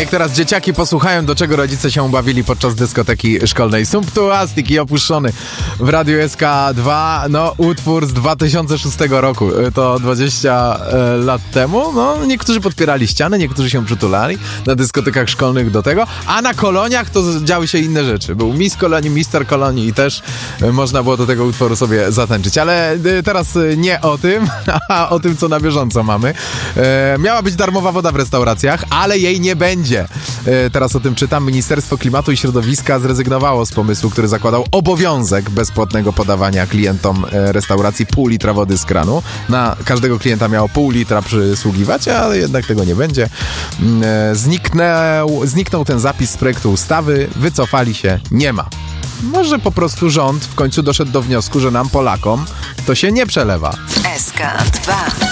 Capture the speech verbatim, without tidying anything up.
Niech teraz dzieciaki posłuchają, do czego rodzice się bawili podczas dyskoteki szkolnej. Sumptuastik i Opuszczony w Radiu S K dwa. No, utwór z dwa tysiące szóstego roku. To dwadzieścia e, lat temu. No, niektórzy podpierali ściany, niektórzy się przytulali na dyskotekach szkolnych do tego, a na koloniach to działy się inne rzeczy. Był Miss Kolonii, Mister Kolonii i też e, można było do tego utworu sobie zatańczyć. Ale e, teraz e, nie o tym, a o tym, co na bieżąco mamy. E, miała być darmowa woda w restauracjach, ale jej nie będzie. E, teraz o tym czytam. Ministerstwo Klimatu i Środowiska zrezygnowało z pomysłu, który zakładał obowiązek bezpłatnego podawania klientom e, restauracji pół litra wody z kranu. Na każdego klienta miało pół litra przysługiwać, ale jednak tego nie będzie. E, zniknął, zniknął ten zapis z projektu ustawy. Wycofali się. Nie ma. Może po prostu rząd w końcu doszedł do wniosku, że nam, Polakom, to się nie przelewa. S K dwa.